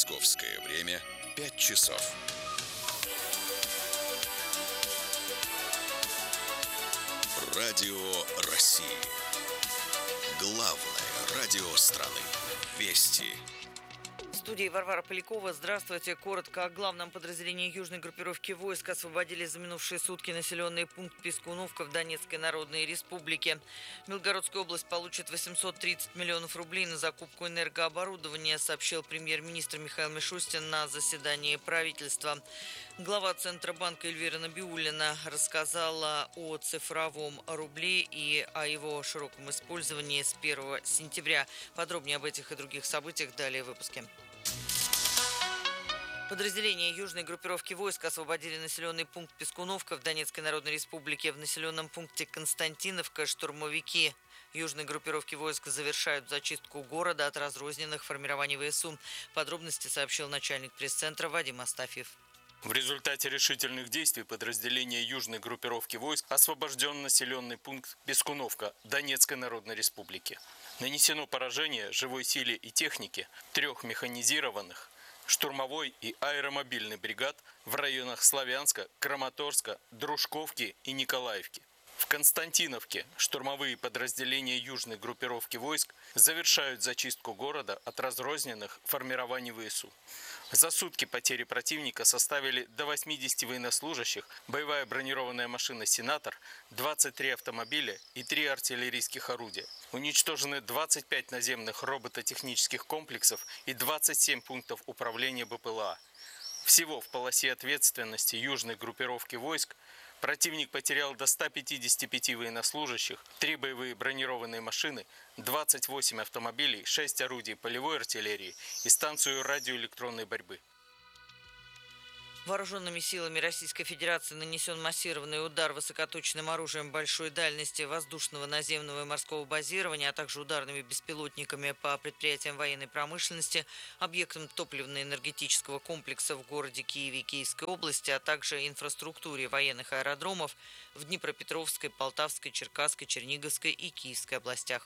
Московское время 5 часов. Радио России. Главное радио страны. Вести. В студии Варвара Полякова. Здравствуйте. Коротко о главном. Подразделении южной группировки войск освободили за минувшие сутки населенный пункт Пискуновка в Донецкой Народной Республике. Белгородская область получит 830 миллионов рублей на закупку энергооборудования, сообщил премьер-министр Михаил Мишустин на заседании правительства. Глава Центробанка Эльвира Набиуллина рассказала о цифровом рубле и о его широком использовании с 1 сентября. Подробнее об этих и других событиях далее в выпуске. Подразделения южной группировки войск освободили населенный пункт Пискуновка в Донецкой Народной Республике. В населенном пункте Константиновка штурмовики южной группировки войск завершают зачистку города от разрозненных формирований ВСУ. Подробности сообщил начальник пресс-центра Вадим Астафьев. В результате решительных действий подразделения южной группировки войск освобожден населенный пункт Пискуновка Донецкой Народной Республики. Нанесено поражение живой силе и технике 3 механизированных, штурмовой и аэромобильный бригад в районах Славянска, Краматорска, Дружковки и Николаевки. В Константиновке штурмовые подразделения южной группировки войск завершают зачистку города от разрозненных формирований ВСУ. За сутки потери противника составили до 80 военнослужащих, боевая бронированная машина «Сенатор», 23 автомобиля и 3 артиллерийских орудия. Уничтожены 25 наземных робототехнических комплексов и 27 пунктов управления БПЛА. Всего в полосе ответственности южной группировки войск противник потерял до 155 военнослужащих, 3 боевые бронированные машины, 28 автомобилей, 6 орудий полевой артиллерии и станцию радиоэлектронной борьбы. Вооруженными силами Российской Федерации нанесен массированный удар высокоточным оружием большой дальности воздушного, наземного и морского базирования, а также ударными беспилотниками по предприятиям военной промышленности, объектам топливно-энергетического комплекса в городе Киеве и Киевской области, а также инфраструктуре военных аэродромов в Днепропетровской, Полтавской, Черкасской, Черниговской и Киевской областях.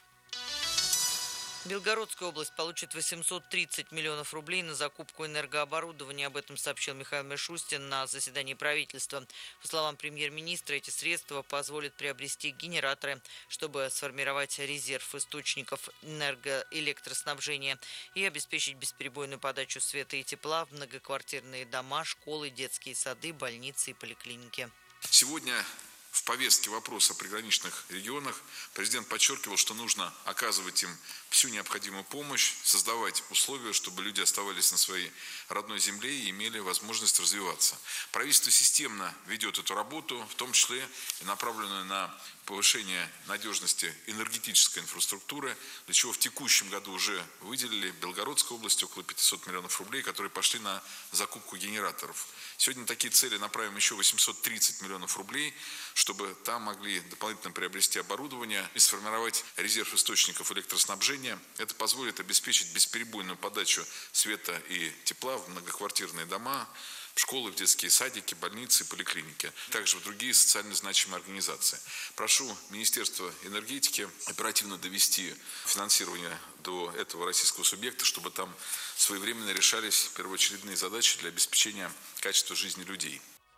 Белгородская область получит 830 миллионов рублей на закупку энергооборудования. Об этом сообщил Михаил Мишустин на заседании правительства. По словам премьер-министра, эти средства позволят приобрести генераторы, чтобы сформировать резерв источников энергоэлектроснабжения и обеспечить бесперебойную подачу света и тепла в многоквартирные дома, школы, детские сады, больницы и поликлиники. Сегодня в повестке вопрос о приграничных регионах президент подчеркивал, что нужно оказывать им всю необходимую помощь, создавать условия, чтобы люди оставались на своей родной земле и имели возможность развиваться. Правительство системно ведет эту работу, в том числе и направленную на повышение надежности энергетической инфраструктуры, для чего в текущем году уже выделили Белгородской области около 500 миллионов рублей, которые пошли на закупку генераторов. Сегодня такие цели направим еще 830 миллионов рублей, чтобы там могли дополнительно приобрести оборудование и сформировать резерв источников электроснабжения. Это позволит обеспечить бесперебойную подачу света и тепла в многоквартирные дома, в школы, в детские садики, больницы, поликлиники, также в другие социально значимые организации. Прошу Министерство энергетики оперативно довести финансирование до этого российского субъекта, чтобы там своевременно решались первоочередные задачи для обеспечения качества жизни людей.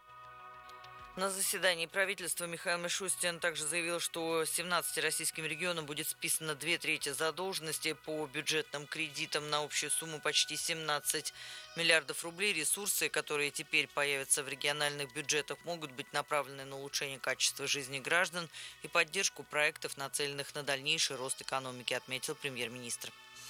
На заседании правительства Михаил Мишустин также заявил, что 17 российским регионам будет списано 2/3 задолженности по бюджетным кредитам на общую сумму почти 17 миллиардов рублей. Ресурсы, которые теперь появятся в региональных бюджетах, могут быть направлены на улучшение качества жизни граждан и поддержку проектов, нацеленных на дальнейший рост экономики, отметил премьер-министр.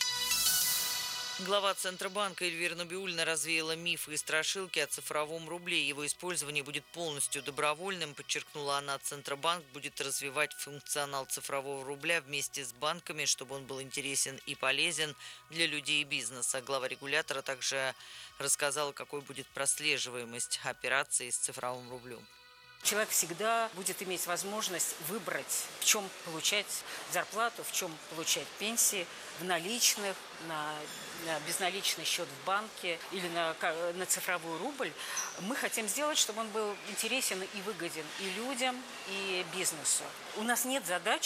Глава Центробанка Эльвира Набиуллина развеяла мифы и страшилки о цифровом рубле. Его использование будет полностью добровольным, подчеркнула она. Центробанк будет развивать функционал цифрового рубля вместе с банками, чтобы он был интересен и полезен для людей и бизнеса. Глава регулятора также рассказала, какой будет прослеживаемость операций с цифровым рублем. Человек всегда будет иметь возможность выбрать, в чем получать зарплату, в чем получать пенсии, в наличных, на безналичный счет в банке или на цифровой рубль. Мы хотим сделать, чтобы он был интересен и выгоден и людям, и бизнесу. У нас нет задачи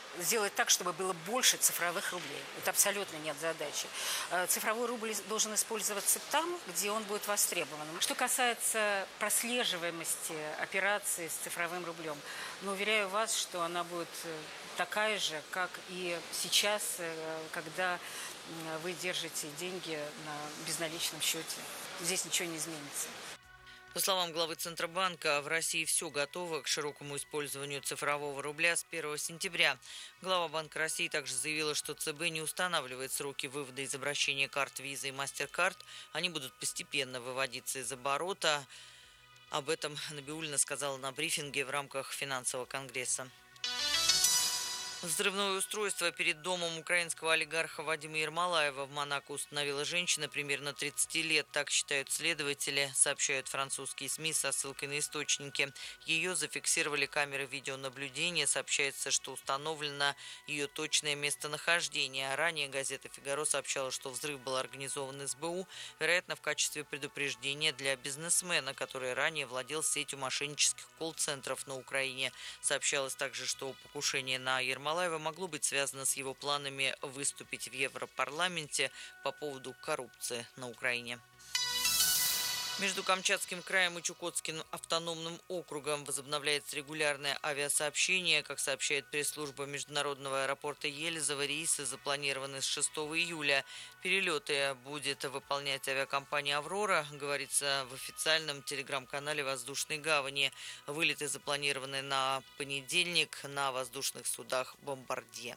сделать так, чтобы было больше цифровых рублей. Это абсолютно нет задачи. Цифровой рубль должен использоваться там, где он будет востребован. Что касается прослеживаемости операций с цифровым рублем, уверяю вас, что она будет такая же, как и сейчас, когда вы держите деньги на безналичном счете. Здесь ничего не изменится. По словам главы Центробанка, в России все готово к широкому использованию цифрового рубля с 1 сентября. Глава Банка России также заявила, что ЦБ не устанавливает сроки вывода из обращения карт Visa и MasterCard. Они будут постепенно выводиться из оборота. Об этом Набиуллина сказала на брифинге в рамках финансового конгресса. Взрывное устройство перед домом украинского олигарха Вадима Ермолаева в Монако установила женщина примерно 30 лет, так считают следователи, сообщают французские СМИ со ссылкой на источники. Ее зафиксировали камеры видеонаблюдения, сообщается, что установлено ее точное местонахождение. Ранее газета «Фигаро» сообщала, что взрыв был организован СБУ, вероятно, в качестве предупреждения для бизнесмена, который ранее владел сетью мошеннических колл-центров на Украине. Сообщалось также, что покушение на Ермолаева могло быть связано с его планами выступить в Европарламенте по поводу коррупции на Украине. Между Камчатским краем и Чукотским автономным округом возобновляется регулярное авиасообщение. Как сообщает пресс-служба международного аэропорта Елизово, рейсы запланированы с 6 июля. Перелеты будет выполнять авиакомпания «Аврора», говорится в официальном телеграм-канале воздушной гавани. Вылеты запланированы на понедельник на воздушных судах «Бомбардье».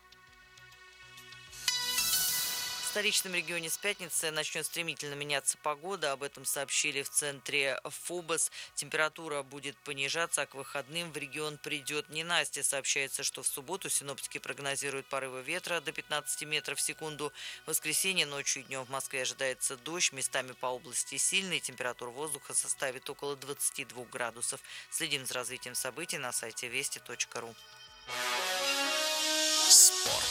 В столичном регионе с пятницы начнет стремительно меняться погода. Об этом сообщили в центре ФОБОС. Температура будет понижаться, а к выходным в регион придет ненастье. Сообщается, что в субботу синоптики прогнозируют порывы ветра до 15 метров в секунду. В воскресенье ночью и днем в Москве ожидается дождь. Местами по области сильный. Температура воздуха составит около 22 градусов. Следим за развитием событий на сайте вести.ру. Спорт.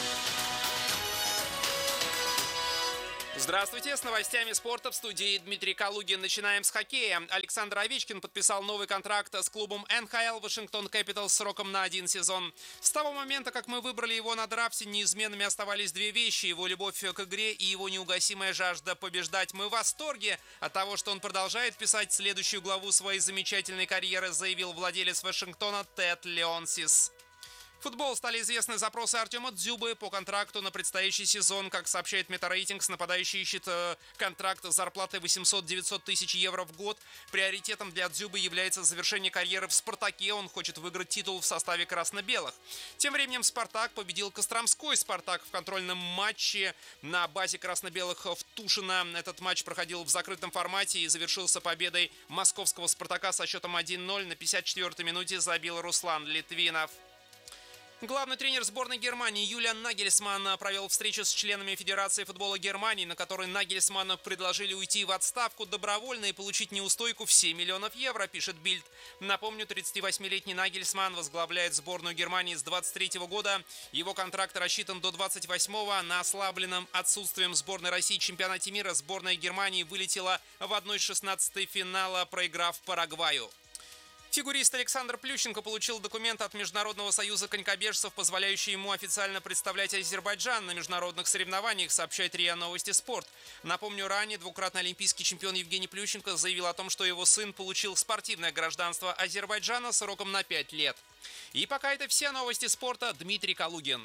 Здравствуйте, с новостями спорта в студии Дмитрий Калугин. Начинаем с хоккея. Александр Овечкин подписал новый контракт с клубом НХЛ Вашингтон Кэпиталс сроком на 1 сезон. С того момента, как мы выбрали его на драфте, неизменными оставались две вещи: его любовь к игре и его неугасимая жажда побеждать. Мы в восторге от того, что он продолжает писать следующую главу своей замечательной карьеры, заявил владелец Вашингтона Тед Леонсис. Футбол. Стали известны запросы Артема Дзюбы по контракту на предстоящий сезон. Как сообщает Метарейтингс, нападающий ищет контракт с зарплатой 800-900 тысяч евро в год. Приоритетом для Дзюбы является завершение карьеры в «Спартаке». Он хочет выиграть титул в составе красно-белых. Тем временем «Спартак» победил Костромской «Спартак» в контрольном матче на базе красно-белых в Тушино. Этот матч проходил в закрытом формате и завершился победой московского «Спартака» со счетом 1-0. На 54-й минуте забил Руслан Литвинов. Главный тренер сборной Германии Юлиан Нагельсман провел встречу с членами Федерации футбола Германии, на которой Нагельсману предложили уйти в отставку добровольно и получить неустойку в 7 миллионов евро, пишет Бильд. Напомню, 38-летний Нагельсман возглавляет сборную Германии с 23 года. Его контракт рассчитан до 28-го. На ослабленном отсутствием сборной России в чемпионате мира сборная Германии вылетела в 1/16 финала, проиграв Парагваю. Фигурист Александр Плющенко получил документ от Международного союза конькобежцев, позволяющий ему официально представлять Азербайджан на международных соревнованиях, сообщает РИА Новости Спорт. Напомню, ранее двукратный олимпийский чемпион Евгений Плющенко заявил о том, что его сын получил спортивное гражданство Азербайджана сроком на 5 лет. И пока это все новости спорта. Дмитрий Калугин.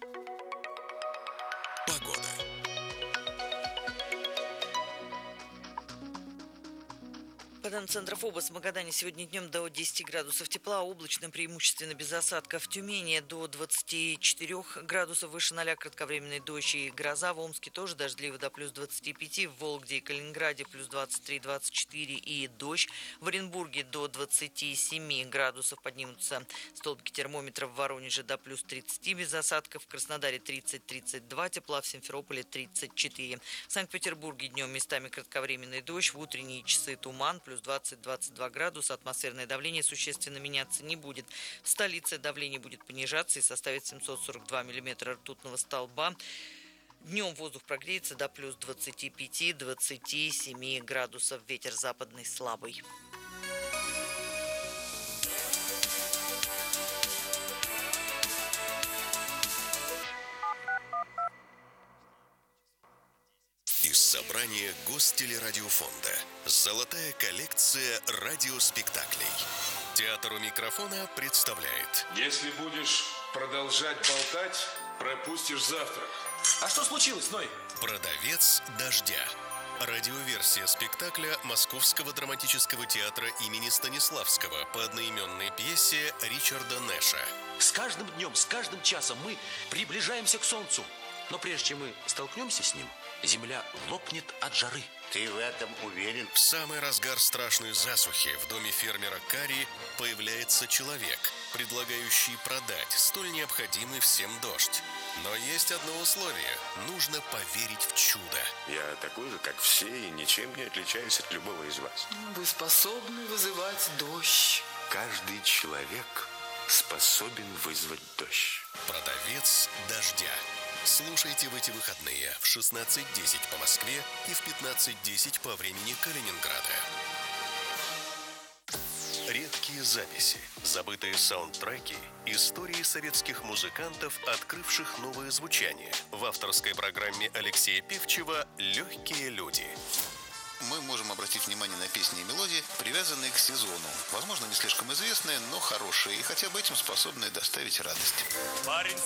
Погода. По данным центра ФОБОС, в Магадане сегодня днем до 10 градусов тепла, облачно, преимущественно без осадков. В Тюмени до 24 градусов, выше 0, кратковременный дождь и гроза. В Омске тоже дождливо до плюс 25, в Вологде и Калининграде плюс 23-24 и дождь. В Оренбурге до 27 градусов поднимутся столбики термометров, в Воронеже до плюс 30 без осадков, в Краснодаре 30-32 тепла, в Симферополе 34. В Санкт-Петербурге днем местами кратковременный дождь, в утренние часы туман, плюс 20-22 градуса, атмосферное давление существенно меняться не будет. В столице давление будет понижаться и составит 742 миллиметра ртутного столба. Днем воздух прогреется до плюс 25-27 градусов. Ветер западный слабый. из собрания Гостелерадиофонда. Золотая коллекция радиоспектаклей. Театр у микрофона представляет. Если будешь продолжать болтать, пропустишь завтрак. А что случилось, Ной? «Продавец дождя». Радиоверсия спектакля Московского драматического театра имени Станиславского по одноименной пьесе Ричарда Нэша. С каждым днем, с каждым часом мы приближаемся к Солнцу. Но прежде чем мы столкнемся с ним, Земля лопнет от жары. Ты в этом уверен? В самый разгар страшной засухи в доме фермера Карри появляется человек, предлагающий продать столь необходимый всем дождь. Но есть одно условие – нужно поверить в чудо. Я такой же, как все, и ничем не отличаюсь от любого из вас. Вы способны вызывать дождь. Каждый человек способен вызвать дождь. «Продавец дождя». Слушайте в эти выходные в 16:10 по Москве и в 15:10 по времени Калининграда. Редкие записи, забытые саундтреки, истории советских музыкантов, открывших новое звучание. В авторской программе Алексея Певчева «Легкие люди». Мы можем обратить внимание на песни и мелодии, привязанные к сезону. Возможно, не слишком известные, но хорошие, и хотя бы этим способны доставить радость.